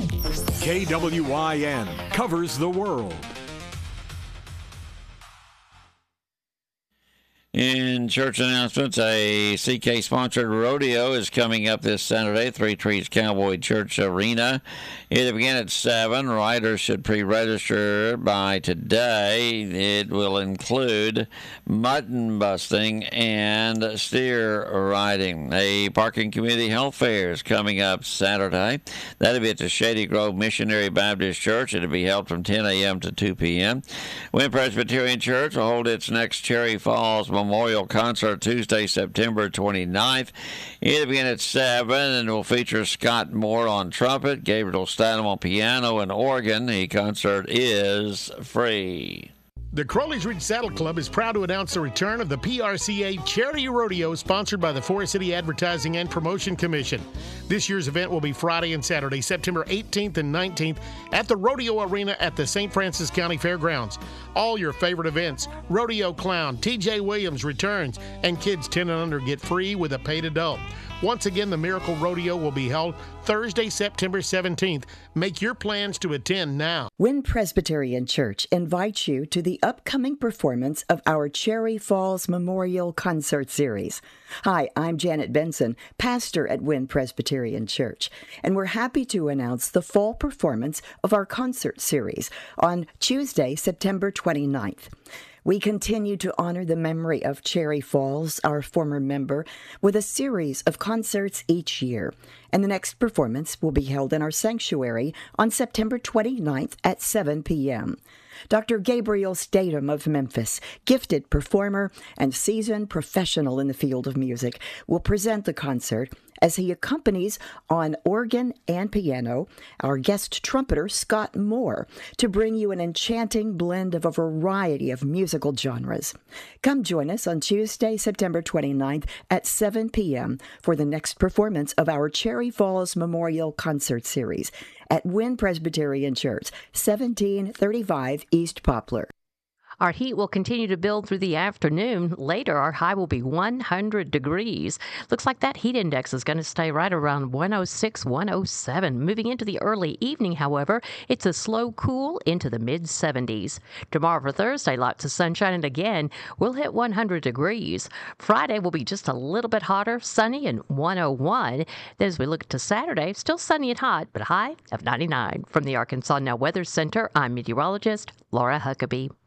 KWIN covers the world. In church announcements, a CK-sponsored rodeo is coming up this Saturday, Three Trees Cowboy Church Arena. It'll begin at 7. Riders should pre-register by today. It will include mutton busting and steer riding. A parking community health fair is coming up Saturday. That'll be at the Shady Grove Missionary Baptist Church. It'll be held from 10 a.m. to 2 p.m. Wynn Presbyterian Church will hold its next Cherry Falls Memorial Concert Tuesday, September 29th. It'll begin at 7 and will feature Scott Moore on trumpet, Gabriel Statham on piano and organ. The concert is free. The Crowley's Ridge Saddle Club is proud to announce the return of the PRCA Charity Rodeo, sponsored by the Forest City Advertising and Promotion Commission. This year's event will be Friday and Saturday, September 18th and 19th at the Rodeo Arena at the St. Francis County Fairgrounds. All your favorite events, Rodeo Clown, TJ Williams returns, and kids 10 and under get free with a paid adult. Once again, the Miracle Rodeo will be held Thursday, September 17th. Make your plans to attend now. Wynn Presbyterian Church invites you to the upcoming performance of our Cherry Falls Memorial Concert Series. Hi, I'm Janet Benson, pastor at Wynn Presbyterian Church, and we're happy to announce the fall performance of our concert series on Tuesday, September 29th. We continue to honor the memory of Cherry Falls, our former member, with a series of concerts each year. And the next performance will be held in our sanctuary on September 29th at 7 p.m. Dr. Gabriel Statham of Memphis, gifted performer and seasoned professional in the field of music, will present the concert as he accompanies on organ and piano our guest trumpeter Scott Moore to bring you an enchanting blend of a variety of musical genres. Come join us on Tuesday, September 29th at 7 p.m. for the next performance of our Cherry Falls Memorial Concert Series at Wynn Presbyterian Church, 1735 East Poplar. Our heat will continue to build through the afternoon. Later, our high will be 100 degrees. Looks like that heat index is going to stay right around 106, 107. Moving into the early evening, however, it's a slow cool into the mid-70s. Tomorrow for Thursday, lots of sunshine, and again, we'll hit 100 degrees. Friday will be just a little bit hotter, sunny, and 101. Then as we look to Saturday, still sunny and hot, but a high of 99. From the Arkansas Now Weather Center, I'm meteorologist Laura Huckabee.